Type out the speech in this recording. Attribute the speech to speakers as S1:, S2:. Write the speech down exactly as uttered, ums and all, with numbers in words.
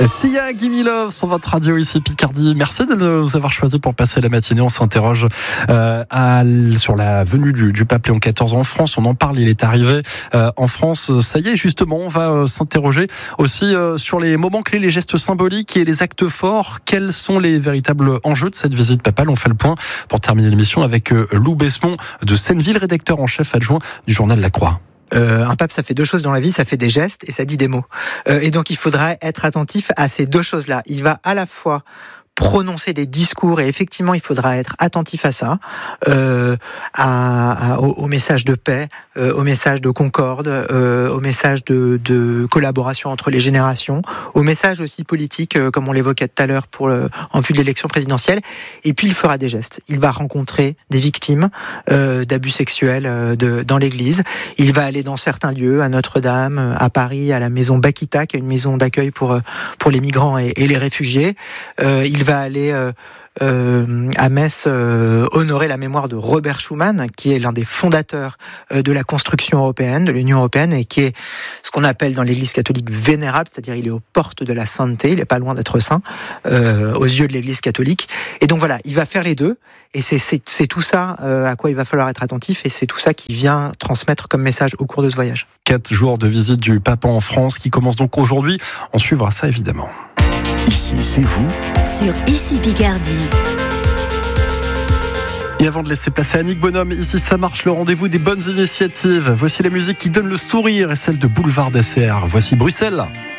S1: Sia, Gimme Love sur votre radio ici Picardie. Merci de nous avoir choisi pour passer la matinée. On s'interroge euh, à, sur la venue du, du pape Léon quatorze en France. On en parle, il est arrivé euh, en France. Ça y est, justement, on va euh, s'interroger aussi euh, sur les moments clés, les gestes symboliques et les actes forts. Quels sont les véritables enjeux de cette visite papale? On fait le point pour terminer l'émission avec euh, Lou Besmont de Senneville, rédacteur en chef adjoint du journal La Croix.
S2: Euh, un pape, ça fait deux choses dans la vie, ça fait des gestes et ça dit des mots. Euh, et donc, il faudra être attentif à ces deux choses-là. Il va à la fois prononcer des discours et effectivement il faudra être attentif à ça, euh, à, à, au, au message de paix, euh, au message de concorde, euh, au message de, de collaboration entre les générations, au message aussi politique euh, comme on l'évoquait tout à l'heure pour le, en vue de l'élection présidentielle. Et puis il fera des gestes. Il va rencontrer des victimes euh, d'abus sexuels euh, de, dans l'église. Il va aller dans certains lieux, à Notre-Dame, à Paris, à la maison Bakita, qui est une maison d'accueil pour pour les migrants et, et les réfugiés. Euh, il va aller euh, euh, à Metz euh, honorer la mémoire de Robert Schuman, qui est l'un des fondateurs euh, de la construction européenne, de l'Union européenne, et qui est ce qu'on appelle dans l'Église catholique vénérable, c'est-à-dire il est aux portes de la sainteté, il n'est pas loin d'être saint euh, aux yeux de l'Église catholique. Et donc voilà, il va faire les deux, et c'est, c'est, c'est tout ça euh, à quoi il va falloir être attentif, et c'est tout ça qui vient transmettre comme message au cours de ce voyage.
S1: Quatre jours de visite du pape en France qui commence donc aujourd'hui. On suivra ça évidemment.
S3: Ici, c'est vous
S4: sur Ici Picardie.
S1: Et avant de laisser placer à Annick Bonhomme, ici ça marche, le rendez-vous des bonnes initiatives. Voici la musique qui donne le sourire et celle de Boulevard des C R. Voici Bruxelles.